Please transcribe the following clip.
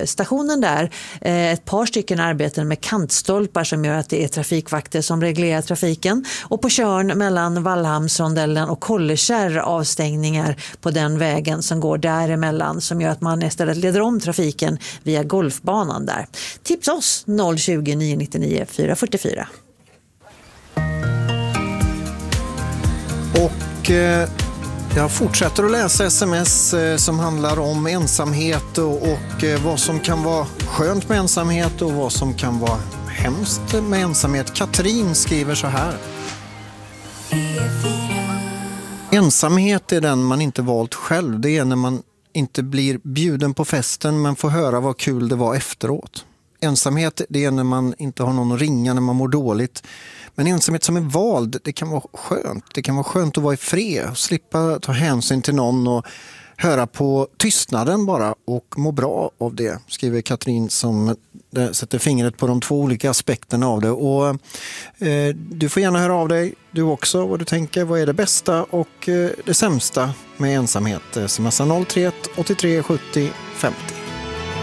stationen där ett par stycken arbeten med kantstolpar som gör att det är trafikvakter som reglerar trafiken. Och på Tjörn mellan Vallhamnsrondellen och Kollerkärr avstängningar på den vägen som går däremellan som gör att man istället leder om trafiken via golfbanan där. Tipsa oss 020 999 444. Och jag fortsätter att läsa sms som handlar om ensamhet och vad som kan vara skönt med ensamhet och vad som kan vara hemskt med ensamhet. Katrin skriver så här. Ensamhet är den man inte valt själv. Det är när man inte blir bjuden på festen men får höra vad kul det var efteråt. Ensamhet det är när man inte har någon att ringa när man mår dåligt. Men ensamhet som är vald, det kan vara skönt. Det kan vara skönt att vara i fred och slippa ta hänsyn till någon och höra på tystnaden bara och må bra av det, skriver Katrin som sätter fingret på de två olika aspekterna av det. Och du får gärna höra av dig, du också, vad du tänker. Vad är det bästa och det sämsta med ensamhet? Smsa 031 83 70 50.